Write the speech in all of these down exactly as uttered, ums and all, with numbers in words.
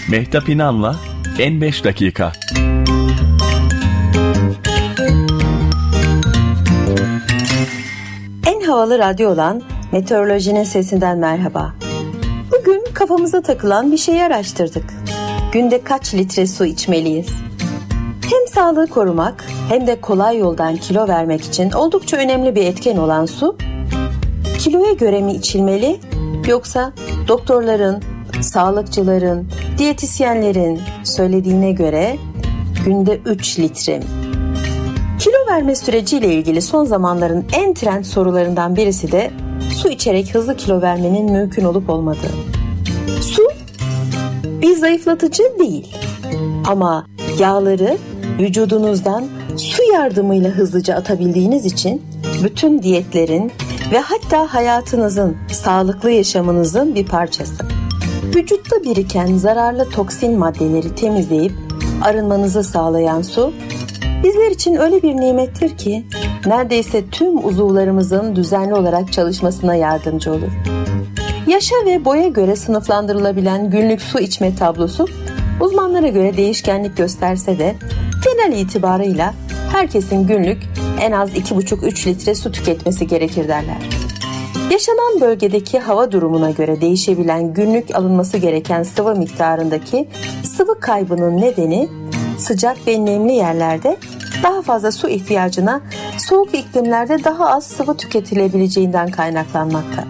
Mehtap İnan'la En beş Dakika. En havalı radyo olan Meteorolojinin Sesinden merhaba. Bugün kafamıza takılan bir şeyi araştırdık. Günde kaç litre su içmeliyiz? Hem sağlığı korumak hem de kolay yoldan kilo vermek için oldukça önemli bir etken olan su, kiloya göre mi içilmeli yoksa doktorların, sağlıkçıların, diyetisyenlerin söylediğine göre günde üç litre mi? Kilo verme süreciyle ilgili son zamanların en trend sorularından birisi de su içerek hızlı kilo vermenin mümkün olup olmadığı. Su bir zayıflatıcı değil ama yağları vücudunuzdan su yardımıyla hızlıca atabildiğiniz için bütün diyetlerin ve hatta hayatınızın, sağlıklı yaşamınızın bir parçası. Vücutta biriken zararlı toksin maddeleri temizleyip arınmanızı sağlayan su, bizler için öyle bir nimettir ki neredeyse tüm uzuvlarımızın düzenli olarak çalışmasına yardımcı olur. Yaşa ve boya göre sınıflandırılabilen günlük su içme tablosu uzmanlara göre değişkenlik gösterse de genel itibarıyla herkesin günlük en az iki buçuk üç litre su tüketmesi gerekir derler. Yaşanan bölgedeki hava durumuna göre değişebilen günlük alınması gereken sıvı miktarındaki sıvı kaybının nedeni sıcak ve nemli yerlerde daha fazla su ihtiyacına, soğuk iklimlerde daha az sıvı tüketilebileceğinden kaynaklanmakta.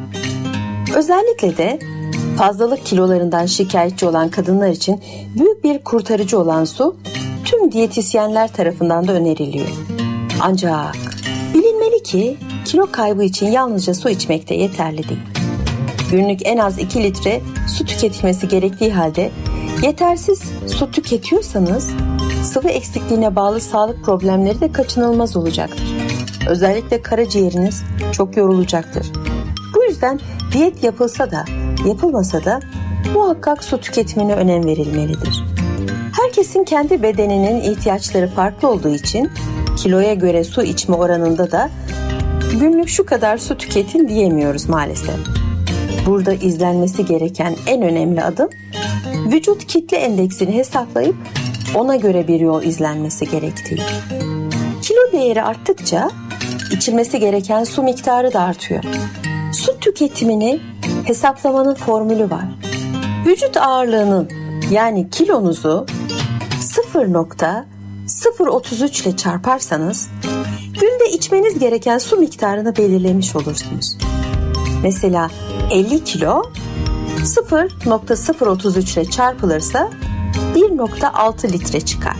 Özellikle de fazlalık kilolarından şikayetçi olan kadınlar için büyük bir kurtarıcı olan su tüm diyetisyenler tarafından da öneriliyor. Ancak bilinmeli ki kilo kaybı için yalnızca su içmek de yeterli değil. Günlük en az iki litre su tüketilmesi gerektiği halde yetersiz su tüketiyorsanız sıvı eksikliğine bağlı sağlık problemleri de kaçınılmaz olacaktır. Özellikle karaciğeriniz çok yorulacaktır. Bu yüzden diyet yapılsa da yapılmasa da muhakkak su tüketimine önem verilmelidir. Herkesin kendi bedeninin ihtiyaçları farklı olduğu için kiloya göre su içme oranında da günlük şu kadar su tüketin diyemiyoruz maalesef. Burada izlenmesi gereken en önemli adım vücut kitle endeksini hesaplayıp ona göre bir yol izlenmesi gerektiği. Kilo değeri arttıkça içilmesi gereken su miktarı da artıyor. Su tüketimini hesaplamanın formülü var. Vücut ağırlığının yani kilonuzu sıfır nokta sıfır otuz üç ile çarparsanız günde içmeniz gereken su miktarını belirlemiş olursunuz. Mesela elli kilo sıfır nokta sıfır otuz üç ile çarpılırsa bir nokta altı litre çıkar.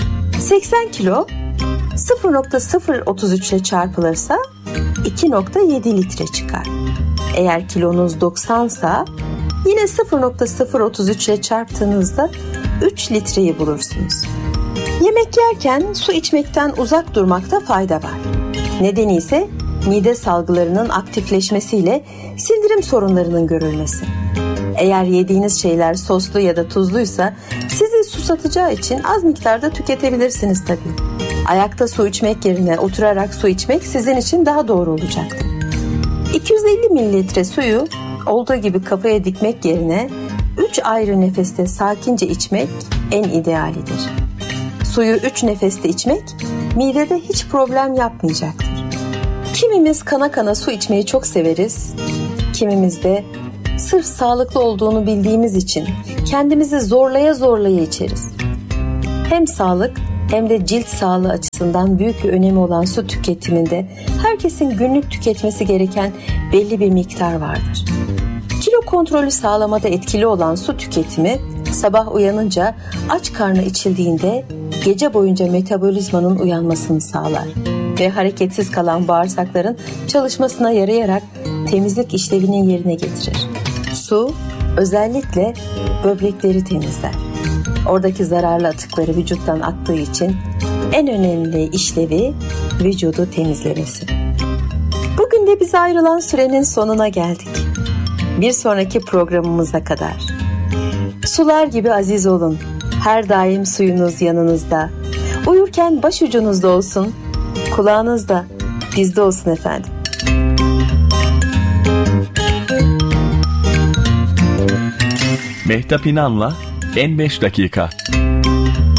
seksen kilo sıfır nokta sıfır otuz üç ile çarpılırsa iki nokta yedi litre çıkar. Eğer kilonuz doksansa yine sıfır nokta sıfır otuz üç ile çarptığınızda üç litreyi bulursunuz. Yemek yerken su içmekten uzak durmakta fayda var. Nedeni ise mide salgılarının aktifleşmesiyle sindirim sorunlarının görülmesi. Eğer yediğiniz şeyler soslu ya da tuzluysa sizi susatacağı için az miktarda tüketebilirsiniz tabii. Ayakta su içmek yerine oturarak su içmek sizin için daha doğru olacaktır. iki yüz elli mililitre suyu olduğu gibi kafaya dikmek yerine üç ayrı nefeste sakince içmek en idealidir. Suyu üç nefeste içmek midede hiç problem yapmayacaktır. Kimimiz kana kana su içmeyi çok severiz, kimimiz de sırf sağlıklı olduğunu bildiğimiz için kendimizi zorlaya zorlaya içeriz. Hem sağlık hem de cilt sağlığı açısından büyük bir önemi olan su tüketiminde herkesin günlük tüketmesi gereken belli bir miktar vardır. Kilo kontrolü sağlamada etkili olan su tüketimi sabah uyanınca aç karnı içildiğinde gece boyunca metabolizmanın uyanmasını sağlar ve hareketsiz kalan bağırsakların çalışmasına yarayarak temizlik işlevini yerine getirir. Su özellikle böbrekleri temizler. Oradaki zararlı atıkları vücuttan attığı için en önemli işlevi vücudu temizlemesi. Bugün de bize ayrılan sürenin sonuna geldik. Bir sonraki programımıza kadar. Sular gibi aziz olun. Her daim suyunuz yanınızda. Uyurken başucunuzda olsun. Kulağınızda, bizde olsun efendim. Mehtap İnan'la En beş dakika.